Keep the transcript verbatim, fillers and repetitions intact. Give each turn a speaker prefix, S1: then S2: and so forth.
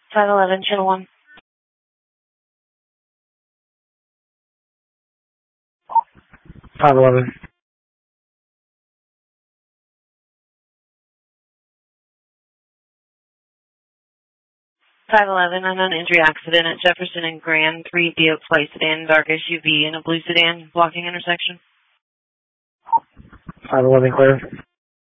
S1: five eleven, channel one.
S2: five eleven.
S1: five eleven, unknown injury accident at Jefferson and Grand, three Buick Flight sedan, dark S U V, and a blue sedan, blocking intersection.
S2: five eleven, clear.